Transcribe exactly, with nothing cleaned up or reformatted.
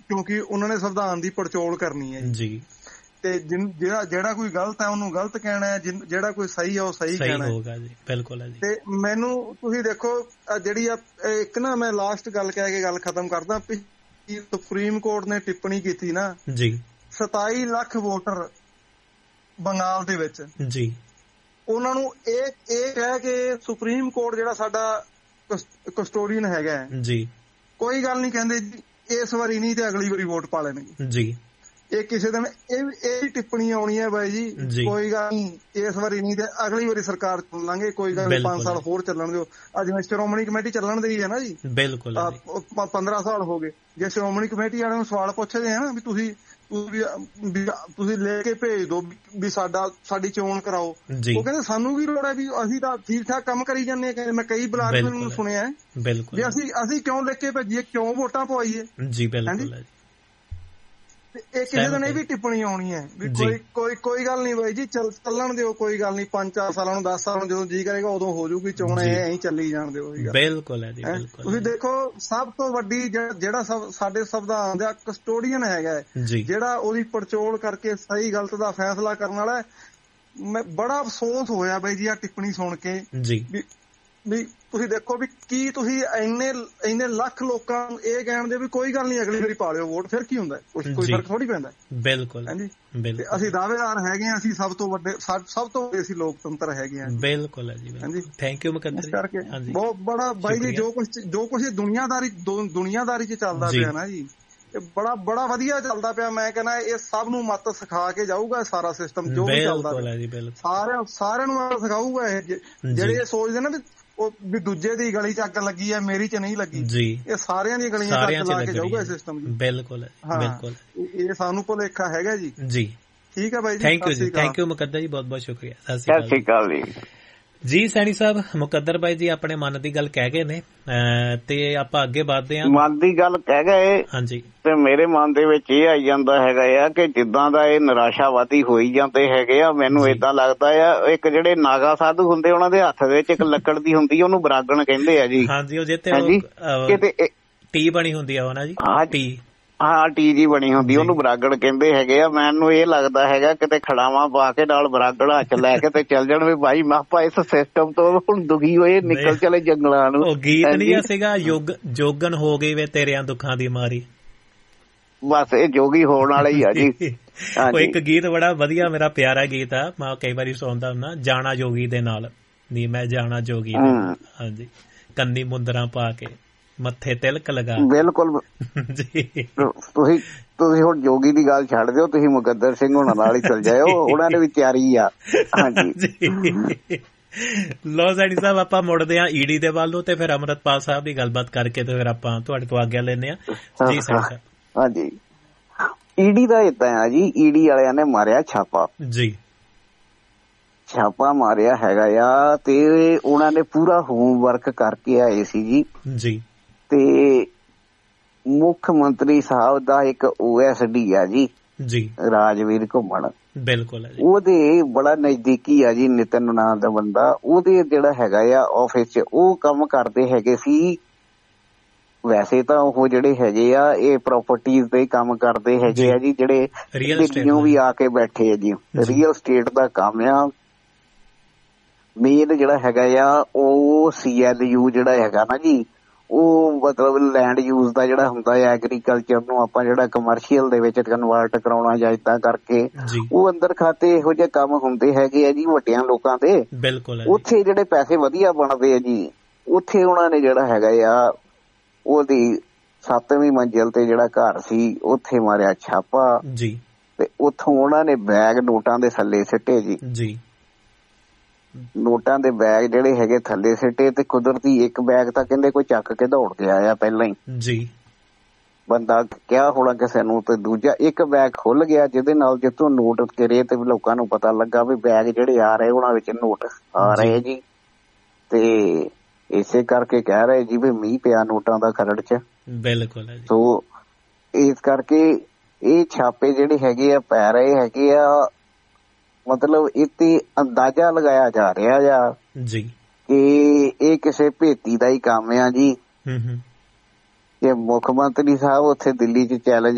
ਕਿਉਂਕਿ ਉਹਨਾਂ ਨੇ ਸੰਵਿਧਾਨ ਦੀ ਪੜਚੋਲ ਕਰਨੀ ਹੈ ਜੀ। ਤੇ ਜਿਹੜਾ ਜਿਹੜਾ ਕੋਈ ਗਲਤ ਹੈ ਉਹਨੂੰ ਗਲਤ ਕਹਿਣਾ ਹੈ, ਜਿਹੜਾ ਕੋਈ ਸਹੀ ਹੈ ਉਹ ਸਹੀ ਕਹਿਣਾ ਹੋਗਾ ਜੀ। ਬਿਲਕੁਲ ਹੈ ਜੀ। ਤੇ ਮੈਨੂੰ ਤੁਸੀਂ ਦੇਖੋ ਜਿਹੜੀ ਆ ਇੱਕ ਨਾ ਮੈਂ ਲਾਸਟ ਗੱਲ ਕਹਿ ਕੇ ਗੱਲ ਖਤਮ ਕਰਦਾ। ਸੁਪਰੀਮ ਕੋਰਟ ਨੇ ਟਿੱਪਣੀ ਕੀਤੀ ਨਾ ਜੀ, ਸਤਾਈ ਲੱਖ ਵੋਟਰ ਬੰਗਾਲ ਦੇ ਵਿੱਚ ਜੀ, ਉਹਨਾਂ ਨੂੰ ਇਹ ਇਹ ਕਹਿ ਕੇ ਸੁਪਰੀਮ ਕੋਰਟ ਜਿਹੜਾ ਸਾਡਾ ਕਸਟੋਡੀਅਨ ਹੈਗਾ ਜੀ, ਕੋਈ ਗੱਲ ਨਹੀਂ ਕਹਿੰਦੇ ਜੀ ਇਸ ਵਾਰੀ ਨਹੀਂ ਤੇ ਅਗਲੀ ਵਾਰੀ ਵੋਟ ਪਾ ਲੈਣਗੇ ਜੀ। ਇਹ ਕਿਸੇ ਦਿਨ ਇਹ ਇਹ ਟਿੱਪਣੀ ਆਉਣੀ ਹੈ ਬਾਈ ਜੀ, ਕੋਈ ਗੱਲ ਨਹੀਂ ਇਸ ਵਾਰੀ ਨਹੀਂ ਤੇ ਅਗਲੀ ਵਾਰੀ ਸਰਕਾਰ ਚੁਣ ਲਾਂਗੇ, ਕੋਈ ਗੱਲ ਨਹੀਂ ਪੰਜ ਸਾਲ ਹੋਰ ਚੱਲਣ ਦਿਓ। ਅੱਜ ਮੈਂ ਸ਼੍ਰੋਮਣੀ ਕਮੇਟੀ ਚੱਲਣ ਦੀ ਹੈ ਨਾ ਜੀ, ਬਿਲਕੁਲ ਪੰਦਰਾਂ ਸਾਲ ਹੋ ਗਏ। ਜੇ ਸ਼੍ਰੋਮਣੀ ਕਮੇਟੀ ਵਾਲਿਆਂ ਨੂੰ ਸਵਾਲ ਪੁੱਛਦੇ ਆ ਨਾ ਵੀ ਤੁਸੀਂ ਤੁਸੀਂ ਲੈ ਕੇ ਭੇਜ ਦੋ ਵੀ ਸਾਡਾ ਸਾਡੀ ਚੋਣ ਕਰਾਓ, ਉਹ ਕਹਿੰਦੇ ਸਾਨੂੰ ਕੀ ਲੋੜ ਹੈ ਵੀ ਅਸੀਂ ਤਾਂ ਠੀਕ ਠਾਕ ਕੰਮ ਕਰੀ ਜਾਂਦੇ ਹਾਂ। ਮੈਂ ਕਈ ਬਲਾਕ ਨੂੰ ਸੁਣਿਆ ਵੀ ਅਸੀਂ ਅਸੀਂ ਕਿਉਂ ਲੈ ਕੇ ਭੇਜੀਏ, ਕਿਉਂ ਵੋਟਾਂ ਪਵਾਈਏ ਜੀ। ਬਿਲਕੁਲ। ਇਹ ਕਿਸੇ ਦਿਨ ਇਹ ਵੀ ਟਿੱਪਣੀ ਆਉਣੀ ਹੈ ਵੀ ਕੋਈ ਕੋਈ ਕੋਈ ਗੱਲ ਨਹੀਂ ਬਾਈ ਜੀ ਚੱਲ ਚੱਲਣ ਦਿਓ, ਕੋਈ ਗੱਲ ਨਹੀਂ ਪੰਜ ਚਾਰ ਸਾਲਾਂ ਨੂੰ ਦਸ ਸਾਲਾਂ ਨੂੰ ਜਦੋਂ ਜੀ ਕਰੇਗਾ ਉਦੋਂ ਹੋ ਜਾਊਗੀ ਚੋਣ, ਐਂ ਚੱਲੀ ਜਾਣ ਦਿਓ। ਬਿਲਕੁਲ ਹੈ ਜੀ। ਤੁਸੀਂ ਦੇਖੋ ਸਭ ਤੋਂ ਵੱਡੀ ਜਿਹੜਾ ਸਾਡੇ ਸੰਵਿਧਾਨ ਦਾ ਕਸਟੋਡੀਅਨ ਹੈਗਾ, ਜਿਹੜਾ ਉਹਦੀ ਪੜਚੋਲ ਕਰਕੇ ਸਹੀ ਗਲਤ ਦਾ ਫੈਸਲਾ ਕਰਨ ਵਾਲਾ, ਮੈਂ ਬੜਾ ਅਫਸੋਸ ਹੋਇਆ ਬਾਈ ਜੀ ਆ ਟਿੱਪਣੀ ਸੁਣ ਕੇ ਵੀ ਤੁਸੀਂ ਦੇਖੋ ਵੀ ਕੀ ਤੁਸੀਂ ਇੰਨੇ ਇੰਨੇ ਲੱਖ ਲੋਕਾਂ ਨੂੰ ਇਹ ਕਹਿਣ ਦੇ ਵੀ ਕੋਈ ਗੱਲ ਨਹੀਂ ਅਗਲੀ ਵਾਰੀ ਪਾ ਲਿਓ ਵੋਟ, ਫਿਰ ਕੀ ਹੁੰਦਾ, ਕੋਈ ਫਰਕ ਥੋੜੀ ਪੈਂਦਾ। ਬਿਲਕੁਲ ਹਾਂਜੀ। ਤੇ ਅਸੀਂ ਦਾਅਵੇਦਾਰ ਹੈਗੇ ਹਾਂ, ਅਸੀਂ ਸਭ ਤੋਂ ਵੱਡੇ ਸਭ ਤੋਂ ਵੱਡੇ ਅਸੀਂ ਲੋਕਤੰਤਰ ਹੈਗੇ ਹਾਂ। ਬਿਲਕੁਲ ਹੈ ਜੀ। ਹਾਂਜੀ, ਥੈਂਕ ਯੂ ਮੁਕੱਦਰ ਕਰਕੇ ਬਹੁਤ ਬੜਾ ਬਾਈ ਜੀ ਜੋ ਕੁਛ ਜੋ ਕੁਛ ਦੁਨੀਆਦਾਰੀ ਦੁਨੀਆਦਾਰੀ ਚ ਚੱਲਦਾ ਪਿਆ ਨਾ ਜੀ, ਇਹ ਬੜਾ ਬੜਾ ਵਧੀਆ ਚੱਲਦਾ ਪਿਆ। ਮੈਂ ਕਹਿੰਦਾ ਇਹ ਸਭ ਨੂੰ ਮੱਤ ਸਿਖਾ ਕੇ ਜਾਊਗਾ ਸਾਰਾ ਸਿਸਟਮ ਜੋ ਵੀ ਚੱਲਦਾ ਸਾਰਿਆਂ ਸਾਰਿਆਂ ਨੂੰ ਸਿਖਾਊਗਾ। ਇਹ ਜਿਹੜੇ ਇਹ ਸੋਚਦੇ ਨਾ ਵੀ ਉਹ ਵੀ ਦੂਜੇ ਦੀ ਗਲੀ ਚ ਅੱਗ ਲੱਗੀ ਹੈ ਮੇਰੀ ਚ ਨਹੀਂ ਲੱਗੀ ਜੀ, ਇਹ ਸਾਰਿਆਂ ਦੀਆਂ ਗਲੀਆਂ ਚ ਅੱਗ ਲਾ ਕੇ ਜਾਊਗਾ ਸਿਸਟਮ ਜੀ। ਬਿਲਕੁਲ ਬਿਲਕੁਲ, ਇਹ ਸਾਨੂੰ ਭੁਲੇਖਾ ਹੈਗਾ ਜੀ ਜੀ। ਠੀਕ ਹੈ ਬਾਈ ਜੀ, ਥੈਂਕ ਯੂ ਜੀ। ਥੈਂਕ ਯੂ ਮੁਕੱਦਰ ਜੀ, ਬਹੁਤ ਬਹੁਤ ਸ਼ੁਕਰੀਆ। ਸਤਿ ਸ਼੍ਰੀ ਅਕਾਲ ਜੀ। ਜੀ ਸੈਣੀ ਸਾਹਿਬ, ਮੁਕੱਦਰ ਬਾਈ ਜੀ ਆਪਣੇ ਮਨ ਦੀ ਗੱਲ ਕਹਿ ਗਏ ਨੇ ਤੇ ਆਪਾਂ ਅੱਗੇ ਵੱਧਦੇ ਹਾਂ। ਮਨ ਦੀ ਗੱਲ ਕਹਿ ਗਏ ਹਾਂਜੀ, ਤੇ ਮੇਰੇ ਮਨ ਦੇ ਵਿੱਚ ਇਹ ਆਈ ਜਾਂਦਾ ਹੈਗਾ ਆ ਕਿ ਜਿੱਦਾਂ ਦਾ ਇਹ ਨਿਰਾਸ਼ਾਵਾਦੀ ਹੋਈ ਜਾਂਦੇ ਹੈਗੇ ਆ, ਮੈਨੂੰ ਏਦਾਂ ਲੱਗਦਾ ਆ ਇੱਕ ਜਿਹੜੇ ਨਾਗਾ ਸਾਧੂ ਹੁੰਦੇ ਉਹਨਾਂ ਦੇ ਹੱਥ ਵਿੱਚ ਇੱਕ ਲੱਕੜ ਦੀ ਹੁੰਦੀ ਉਹਨੂੰ ਬਰਾਗਣ ਕਹਿੰਦੇ ਆ ਜੀ। ਹਾਂਜੀ, ਉਹ ਜਿੱਥੇ ਕਿਤੇ ਟੀ ਬਣੀ ਹੁੰਦੀ ਆ ਉਹ ਨਾ ਜੀ, ਟੀ ਹਾਂ ਟੀ ਜੀ ਬਣੀ ਹੁੰਦੀ ਉਹਨੂੰ ਬਰਾਗੜ ਕਹਿੰਦੇ ਹੈਗੇ ਆ। ਮੈਨੂੰ ਇਹ ਲੱਗਦਾ ਹੈਗਾ ਕਿਤੇ ਖੜਾਵਾਂ ਪਾ ਕੇ ਨਾਲ ਬਰਾਗੜ ਹੱਥ ਲੈ ਕੇ ਤੇ ਚੱਲ ਜਾਣ ਵੀ ਭਾਈ ਮਾਪਾ ਇਸ ਸਿਸਟਮ ਤੋਂ ਹੁਣ ਦੁਖੀ ਹੋਏ ਨਿਕਲ ਚਲੇ ਜੰਗਲਾਂ ਨੂੰ। ਉਹ ਗੀਤ ਨਹੀਂ ਸੀਗਾ ਯੋਗ ਜੋਗਨ ਹੋ ਗਈ ਵੇ ਤੇਰਿਆਂ ਦੁੱਖਾਂ ਦੀ ਮਾਰੀ, ਬਸ ਇਹ ਜੋਗੀ ਹੋਣ ਵਾਲਾ ਹੀ ਆ ਜੀ। ਉਹ ਇੱਕ ਗੀਤ ਬੜਾ ਵਧੀਆ ਮੇਰਾ ਪਿਆਰਾ ਗੀਤ ਆ, ਮੈਂ ਕਈ ਵਾਰੀ ਸੁਣਦਾ ਹੁੰਦਾ, ਜਾਣਾ ਜੋਗੀ ਦੇ ਨਾਲ ਨੀ ਮੈਂ ਜਾਣਾ ਜੋਗੀ। ਹਾਂਜੀ, ਕੰਨੀ ਮੁੰਦਰਾਂ ਪਾ ਕੇ ਮੱਥੇ ਤਿਲਕ ਲਗਾ। ਬਿਲਕੁਲ ਜੀ। ਤੁਸੀਂ ਤੁਸੀਂ ਹੁਣ ਜੋਗੀ ਦੀ ਗੱਲ ਛੱਡ ਦਿਓ, ਤੁਸੀਂ ਮੁਕੱਦਰ ਸਿੰਘ ਹੋਣਾ ਨਾਲ ਹੀ ਚਲ ਜਾਇਓ, ਉਹਨਾਂ ਨੇ ਵੀ ਤਿਆਰੀ ਆ। ਹਾਂਜੀ ਲੋ ਸੈਣੀ ਸਾਹਿਬ, ਆਪਾਂ ਮੁੜਦੇ ਹਾਂ ਈਡੀ ਦੇ ਵੱਲ ਨੂੰ ਤੇ ਫਿਰ ਅੰਮ੍ਰਿਤਪਾਲ ਸਾਹਿਬ ਦੀ ਗੱਲਬਾਤ ਕਰਕੇ ਤੇ ਫਿਰ ਆਪਾਂ ਤੁਹਾਡੇ ਤੋਂ ਆਗਿਆ ਲੈਂਦੇ ਹਾਂ ਜੀ ਸੈਣੀ ਸਾਹਿਬ। ਹਾਂਜੀ, ਈਡੀ ਦਾ ਏਦਾਂ ਆ ਜੀ, ਈਡੀ ਵਾਲਿਆਂ ਨੇ ਮਾਰਿਆ ਛਾਪਾ ਜੀ, ਛਾਪਾ ਮਾਰਿਆ ਹੈਗਾ ਆ ਤੇ ਉਹਨਾਂ ਨੇ ਪੂਰਾ ਹੋਮਵਰਕ ਕਰਕੇ ਆਏ ਸੀ ਜੀ ਜੀ। ਤੇ ਮੁੱਖ ਮੰਤਰੀ ਸਾਹਿਬ ਦਾ ਇੱਕ ਓ ਐਸ ਡੀ ਆ ਜੀ ਜੀ ਰਾਜਵੀਰ ਘੁੰਮਣ, ਬਿਲਕੁਲ ਉਹਦੇ ਬੜਾ ਨਜ਼ਦੀਕੀ ਆ ਜੀ ਨਿਤਨ ਨਾਂ ਦਾ ਬੰਦਾ, ਉਹਦੇ ਜਿਹੜਾ ਹੈਗਾ ਆ ਆਫਿਸ ਚ ਉਹ ਕੰਮ ਕਰਦੇ ਹੈਗੇ ਸੀ। ਵੈਸੇ ਤਾਂ ਉਹ ਜਿਹੜੇ ਹੈਗੇ ਆ ਇਹ ਪ੍ਰਾਪਰਟੀਜ਼ ਦੇ ਕੰਮ ਕਰਦੇ ਹੈਗੇ ਆ ਜੀ, ਜਿਹੜੇ ਦਿੱਲੀੋਂ ਵੀ ਆ ਕੇ ਬੈਠੇ ਆ ਜੀ, ਰੀਅਲ ਸਟੇਟ ਦਾ ਕੰਮ ਆ। ਮੇਨ ਜਿਹੜਾ ਹੈਗਾ ਆ ਉਹ ਸੀ ਐਲ ਯੂ ਜਿਹੜਾ ਹੈਗਾ ਨਾ ਜੀ, ਉਹ ਮਤਲਬ ਲੈਂਡ ਯੂਜ ਦਾ ਜਿਹੜਾ ਹੁੰਦਾ ਹੈ ਐਗਰੀਕਲਚਰ ਨੂੰ ਆਪਾਂ ਜਿਹੜਾ ਕਮਰਸ਼ੀਅਲ ਦੇ ਵਿੱਚ ਕਨਵਰਟ ਕਰਾਉਣਾ ਜਾਂ ਏਦਾਂ ਕਰਕੇ, ਉਹ ਅੰਦਰ ਖਾਤੇ ਇਹੋ ਜਿਹੇ ਕੰਮ ਹੁੰਦੇ ਹੈਗੇ ਆ ਜੀ ਵੱਡਿਆਂ ਲੋਕਾਂ ਦੇ। ਬਿਲਕੁਲ, ਉੱਥੇ ਜਿਹੜੇ ਪੈਸੇ ਵਧੀਆ ਬਣਦੇ ਆ ਜੀ, ਉੱਥੇ ਉਹਨਾਂ ਨੇ ਜਿਹੜਾ ਹੈਗਾ ਆ ਉਹਦੀ ਸੱਤਵੀਂ ਮੰਜ਼ਿਲ ਤੇ ਜਿਹੜਾ ਘਰ ਸੀ ਉੱਥੇ ਮਾਰਿਆ ਛਾਪਾ ਜੀ, ਤੇ ਉੱਥੋਂ ਉਹਨਾਂ ਨੇ ਬੈਗ ਨੋਟਾਂ ਦੇ ਥੱਲੇ ਸਿੱਟੇ ਜੀ ਜੀ। ਨੋਟਾਂ ਦੇ ਬੈਗ ਜਿਹੜੇ ਹੈਗੇ ਥੱਲੇ ਸਿੱਟੇ ਤੇ ਕੁਦਰਤੀ ਇੱਕ ਬੈਗ ਤਾਂ ਕਹਿੰਦੇ ਕੋਈ ਚੱਕ ਕੇ ਦੌੜ ਕੇ ਆਇਆ ਪਹਿਲਾਂ ਹੀ ਜੀ, ਬੰਦਾ ਕਿਹਾ ਹੋਣਾ ਕਿਸੇ ਨੂੰ, ਤੇ ਦੂਜਾ ਇੱਕ ਬੈਗ ਖੁੱਲ ਗਿਆ ਜਿਹਦੇ ਨਾਲ ਜਿੱਥੋਂ ਨੋਟ ਗਿਰੇ ਤੇ ਲੋਕਾਂ ਨੂੰ ਪਤਾ ਲੱਗਾ ਵੀ ਬੈਗ ਜਿਹੜੇ ਆ ਰਹੇ ਉਹਨਾਂ ਵਿੱਚ ਨੋਟ ਆ ਰਹੇ ਜੀ। ਤੇ ਇਸੇ ਕਰਕੇ ਕਹਿ ਰਹੇ ਜੀ ਵੀ ਮੀਂਹ ਪਿਆ ਨੋਟਾਂ ਦਾ ਖਰੜ ਚ। ਬਿਲਕੁਲ। ਸੋ ਇਸ ਕਰਕੇ ਇਹ ਛਾਪੇ ਜਿਹੜੇ ਹੈਗੇ ਆ ਪੈ ਰਹੇ ਹੈਗੇ ਆ, ਮਤਲਬ ਇੱਥੇ ਅੰਦਾਜ਼ਾ ਲਗਾਇਆ ਜਾ ਰਿਹਾ ਆ ਜੀ ਕਿ ਇਹ ਕਿਸੇ ਭੇਤੀ ਦਾ ਹੀ ਕੰਮ ਆ ਜੀ। ਹੂੰ ਹੂੰ, ਜੇ ਮੁੱਖ ਮੰਤਰੀ ਸਾਹਿਬ ਉੱਥੇ ਦਿੱਲੀ ਚ ਚੈਲੰਜ